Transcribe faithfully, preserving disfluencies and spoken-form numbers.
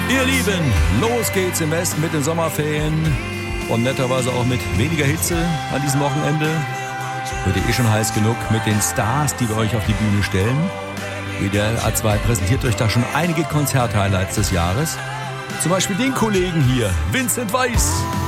Ihr Lieben, los geht's im Westen mit den Sommerferien und netterweise auch mit weniger Hitze an diesem Wochenende. Wird ihr eh schon heiß genug mit den Stars, die wir euch auf die Bühne stellen. W D R A zwei präsentiert euch da schon einige Konzert-Highlights des Jahres. Zum Beispiel den Kollegen hier, Vincent Weiss.